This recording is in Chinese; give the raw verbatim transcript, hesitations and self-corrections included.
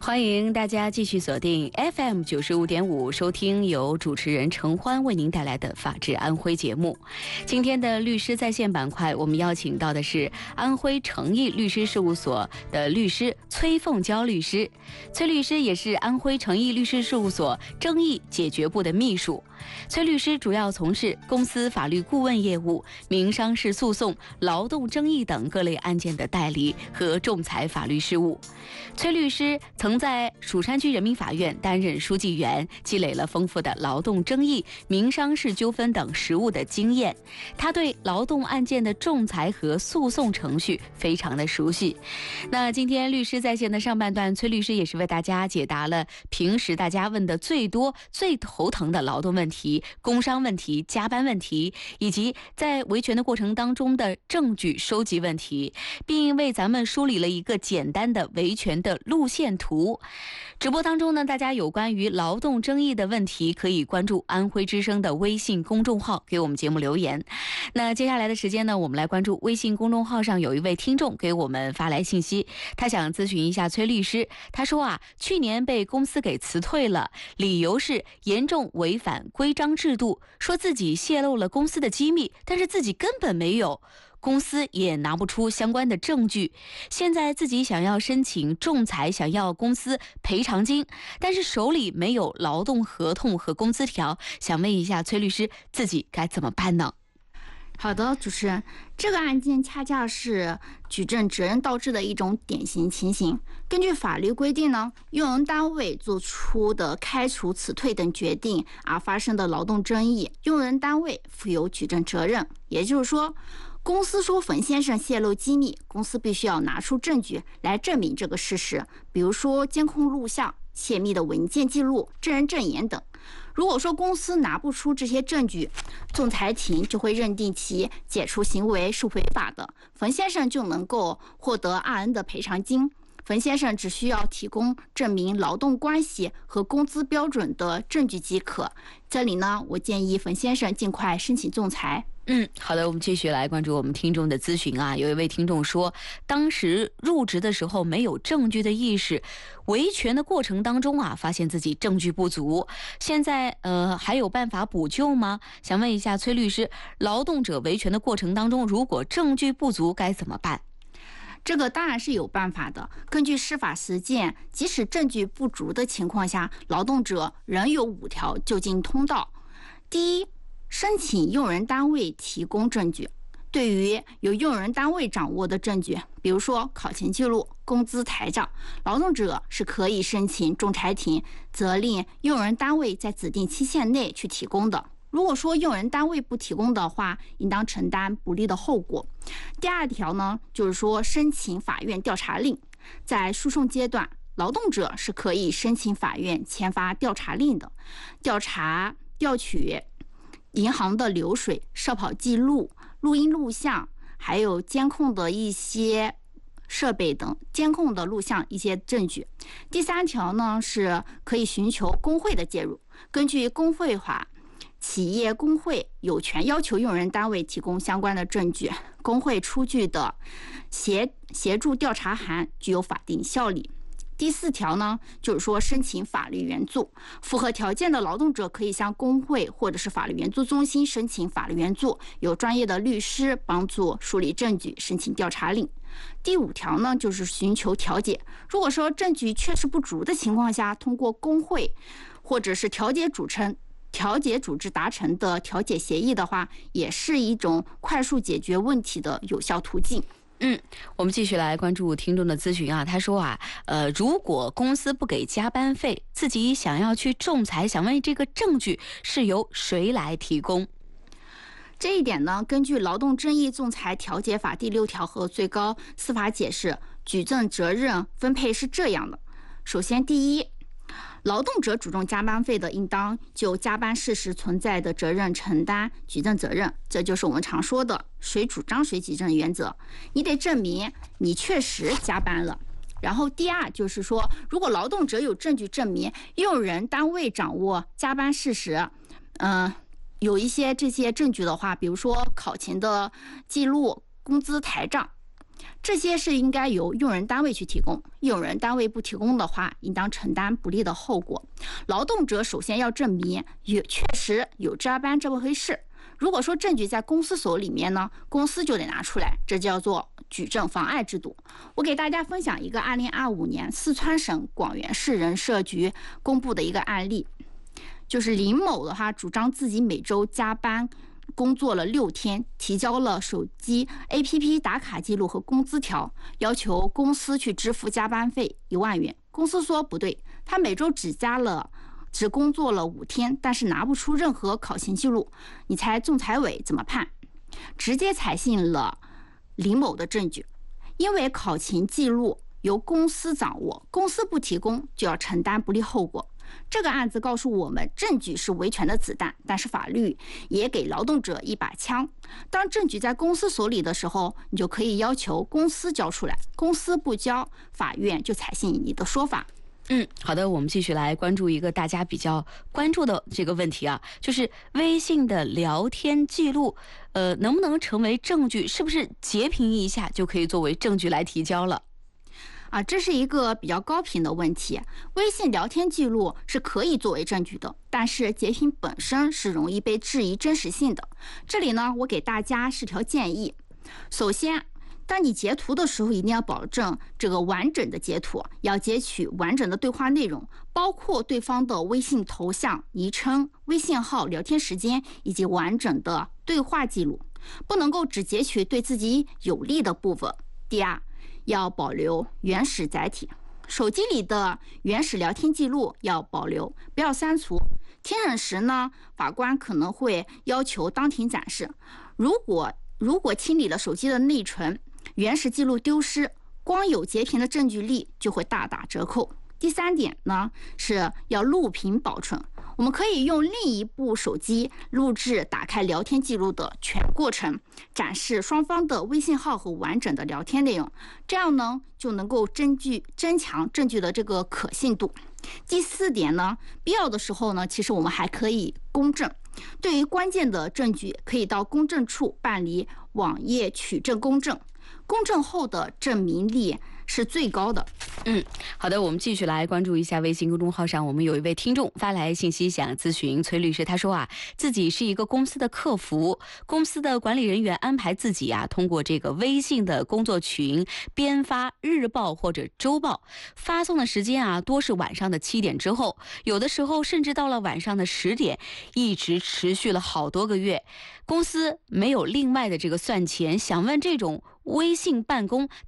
欢迎大家继续锁定 F M 九十五点五，收听由主持人程欢为您带来的《法治安徽》节目。今天的律师在线板块，我们邀请到的是安徽诚毅律师事务所的律师崔凤娇律师。崔律师也是安徽诚毅律师事务所争议解决部的秘书。崔律师主要从事公司法律顾问业务、民商事诉讼、劳动争议等各类案件的代理和仲裁法律事务。崔律师曾在蜀山区人民法院担任书记员，积累了丰富的劳动争议、民商事纠纷等实务的经验。他对劳动案件的仲裁和诉讼程序非常的熟悉。那今天律师在线的上半段，崔律师也是为大家解答了平时大家问的最多、最头疼的劳动问题、工伤问题、加班问题，以及在维权的过程当中的证据收集问题，并为咱们梳理了一个简单的维权的路线图。直播当中呢，大家有关于劳动争议的问题，可以关注安徽之声的微信公众号，给我们节目留言。那接下来的时间呢，我们来关注微信公众号上有一位听众给我们发来信息，他想咨询一下崔律师。他说啊，去年被公司给辞退了，理由是严重违反规章制度，说自己泄露了公司的机密，但是自己根本没有。公司也拿不出相关的证据，现在自己想要申请仲裁，想要公司赔偿金，但是手里没有劳动合同和工资条，想问一下崔律师，自己该怎么办呢？ 好的，主持人，这个案件恰恰是举证责任倒置的一种典型情形。根据法律规定呢，用人单位做出的开除、辞退等决定而发生的劳动争议，用人单位负有举证责任。也就是说，公司说冯先生泄露机密，公司必须要拿出证据来证明这个事实，比如说监控录像、泄密的文件记录、证人证言等。如果说公司拿不出这些证据，仲裁庭就会认定其解除行为是违法的，冯先生就能够获得二 N 的赔偿金。冯先生只需要提供证明劳动关系和工资标准的证据即可。这里呢，我建议冯先生尽快申请仲裁。 嗯，好的，我们继续来关注我们听众的咨询啊。有一位听众说，当时入职的时候没有证据的意识，维权的过程当中啊，发现自己证据不足，现在呃还有办法补救吗？想问一下崔律师，劳动者维权的过程当中，如果证据不足该怎么办？ 这个当然是有办法的。根据司法实践，即使证据不足的情况下，劳动者仍有五条就近通道。第一，申请用人单位提供证据。对于有用人单位掌握的证据，比如说考勤记录、工资台账，劳动者是可以申请仲裁庭责令用人单位在指定期限内去提供的。如果说用人单位不提供的话，应当承担不利的后果。第二条呢，就是说申请法院调查令。在诉讼阶段，劳动者是可以申请法院签发调查令的，调查调取银行的流水、社保记录、录音录像，还有监控的一些设备等监控的录像一些证据。第三条呢，是可以寻求工会的介入。根据工会法，企业工会有权要求用人单位提供相关的证据，工会出具的协协助调查函具有法定效力。第四条呢，就是说申请法律援助，符合条件的劳动者可以向工会或者是法律援助中心申请法律援助，有专业的律师帮助梳理证据，申请调查令。第五条呢，就是寻求调解。如果说证据确实不足的情况下，通过工会或者是调解组成调解组织达成的调解协议的话，也是一种快速解决问题的有效途径。 嗯，我们继续来关注听众的咨询啊。他说啊，呃，如果公司不给加班费，自己想要去仲裁，想问这个证据是由谁来提供？ 这一点呢，根据《劳动争议仲裁调解法》第六条和最高司法解释，举证责任分配是这样的。首先，第一，劳动者主动加班费的，应当就加班事实存在的责任承担举证责任，这就是我们常说的谁主张谁举证原则。你得证明你确实加班了。然后第二就是说，如果劳动者有证据证明用人单位掌握加班事实，嗯、呃，有一些这些证据的话，比如说考勤的记录、工资台账， 这些是应该由用人单位去提供，用人单位不提供的话，应当承担不利的后果。劳动者首先要证明有确实有加班这么回事。如果说证据在公司所里面呢，公司就得拿出来，这叫做举证妨碍制度。我给大家分享一个二零二五年四川省广元市人社局公布的一个案例，就是林某的话主张自己每周加班工作了六天，提交了手机 A P P 打卡记录和工资条，要求公司去支付加班费一万元。公司说不对，他每周只加了只工作了五天，但是拿不出任何考勤记录。你猜仲裁委怎么判？直接采信了林某的证据，因为考勤记录由公司掌握，公司不提供就要承担不利后果。这个案子告诉我们，证据是维权的子弹，但是法律也给劳动者一把枪。当证据在公司手里的时候，你就可以要求公司交出来，公司不交，法院就采信你的说法。 嗯，好的，我们继续来关注一个大家比较关注的这个问题啊，就是微信的聊天记录，呃，能不能成为证据？是不是截屏一下就可以作为证据来提交了？ 啊，这是一个比较高频的问题。微信聊天记录是可以作为证据的，但是截屏本身是容易被质疑真实性的。这里呢，我给大家是条建议。首先，当你截图的时候，一定要保证这个完整的截图，要截取完整的对话内容，包括对方的微信头像、昵称、微信号、聊天时间以及完整的对话记录，不能够只截取对自己有利的部分。第二，要保留原始载体，手机里的原始聊天记录要保留，不要删除。庭审时呢，法官可能会要求当庭展示。如果如果清理了手机的内存，原始记录丢失，光有截屏的证据力就会大打折扣。第三点呢，是要录屏保存。我们可以用另一部手机录制打开聊天记录的全过程，展示双方的微信号和完整的聊天内容，这样呢就能够证据增强证据的这个可信度。第四点呢，必要的时候呢，其实我们还可以公证。对于关键的证据，可以到公证处办理网页取证公证，公证后的证明力是最高的。 嗯，好的，我们继续来关注一下微信公众号上，我们有一位听众发来信息想咨询崔律师，他说啊，自己是一个公司的客服，公司的管理人员安排自己啊，通过这个微信的工作群编发日报或者周报，发送的时间啊，多是晚上的七点之后，有的时候甚至到了晚上的十点，一直持续了好多个月，公司没有另外的这个算钱，想问这种微信办公